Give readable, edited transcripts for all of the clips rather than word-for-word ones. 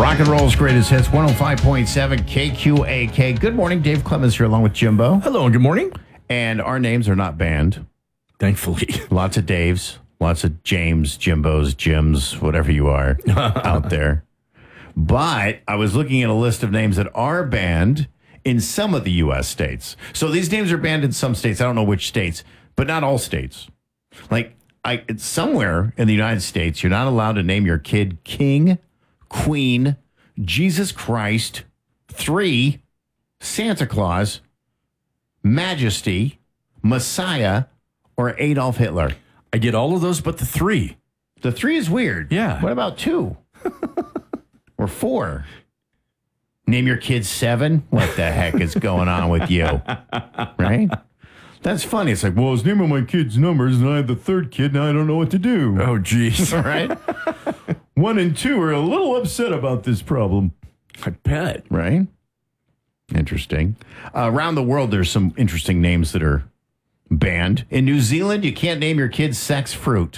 Rock and roll's greatest hits, 105.7 KQAK. Good morning, Dave Clemens here along with Jimbo. Hello and good morning. And our names are not banned. Thankfully. Lots of Daves, lots of James, Jimbos, Jims, whatever you are out there. But I was looking at a list of names that are banned in some of the U.S. states. So these names are banned in some states. I don't know which states, but not all states. Like, it's somewhere in the United States, you're not allowed to name your kid King, Queen, Jesus Christ, 3, Santa Claus, Majesty, Messiah, or Adolf Hitler. I get all of those but the 3. The 3 is weird. Yeah. What about 2? Or 4? Name your kid 7? What the heck is going on with you? Right? That's funny. It's like, well, I was naming my kids numbers, and I had the 3rd kid, now I don't know what to do. Oh, geez. All right? 1 and 2 are a little upset about this problem. I bet. Right? Interesting. Around the world, there's some interesting names that are banned. In New Zealand, you can't name your kid sex fruit.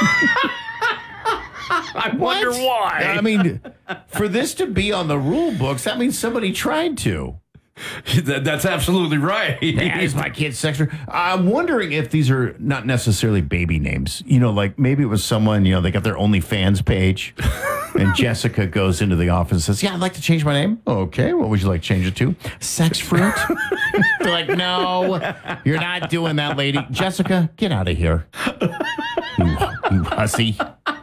I wonder why. I mean, for this to be on the rule books, that means somebody tried to. That's absolutely right. That is my kid's sex fruit. I'm wondering if these are not necessarily baby names. You know, like maybe it was someone, you know, they got their OnlyFans page. And Jessica goes into the office and says, yeah, I'd like to change my name. Okay, what would you like to change it to? Sex fruit? They're like, no, you're not doing that, lady. Jessica, get out of here. You hussy.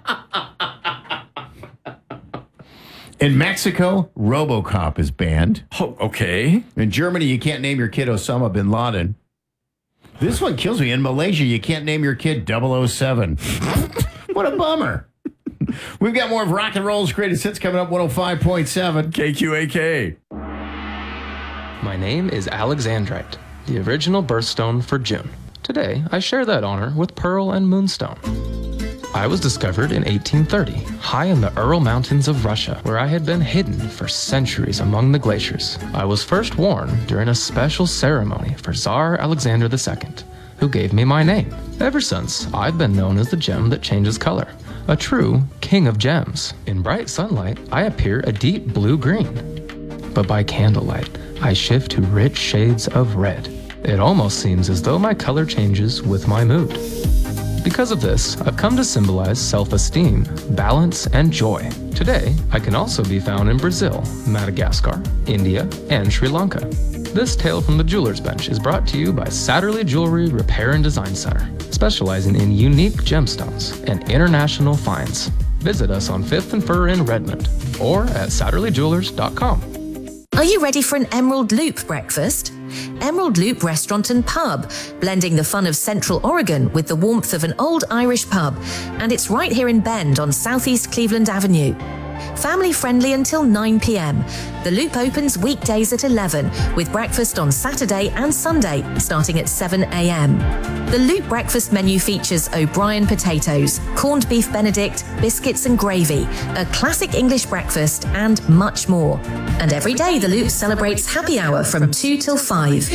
In Mexico, RoboCop is banned. Oh, okay. In Germany, you can't name your kid Osama bin Laden. This one kills me. In Malaysia, you can't name your kid 007. What a bummer. We've got more of rock and roll's greatest hits coming up, 105.7 KQAK. My name is Alexandrite, the original birthstone for June. Today, I share that honor with Pearl and Moonstone. I was discovered in 1830, high in the Ural Mountains of Russia, where I had been hidden for centuries among the glaciers. I was first worn during a special ceremony for Tsar Alexander II, who gave me my name. Ever since, I've been known as the gem that changes color, a true king of gems. In bright sunlight, I appear a deep blue-green, but by candlelight, I shift to rich shades of red. It almost seems as though my color changes with my mood. Because of this, I've come to symbolize self-esteem, balance, and joy. Today, I can also be found in Brazil, Madagascar, India, and Sri Lanka. This tale from the Jeweler's Bench is brought to you by Satterley Jewelry Repair and Design Center, specializing in unique gemstones and international finds. Visit us on 5th and Fur in Redmond or at SatterleyJewelers.com. Are you ready for an Emerald Loop breakfast? Emerald Loop Restaurant and Pub, blending the fun of Central Oregon with the warmth of an old Irish pub. And it's right here in Bend on Southeast Cleveland Avenue. Family friendly until 9 p.m. The Loop opens weekdays at 11 with breakfast on Saturday and Sunday starting at 7 a.m. The Loop breakfast menu features O'Brien potatoes, corned beef Benedict, biscuits and gravy, a classic English breakfast, and much more. And every day the Loop celebrates happy hour from 2 till 5.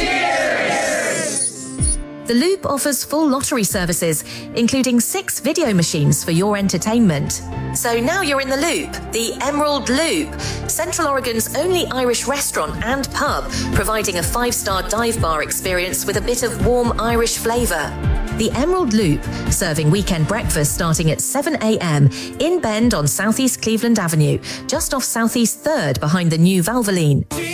The Loop offers full lottery services, including 6 video machines for your entertainment. So now you're in the Loop, the Emerald Loop, Central Oregon's only Irish restaurant and pub, providing a 5-star dive bar experience with a bit of warm Irish flavour. The Emerald Loop, serving weekend breakfast starting at 7 a.m. in Bend on Southeast Cleveland Avenue, just off Southeast 3rd behind the new Valvoline.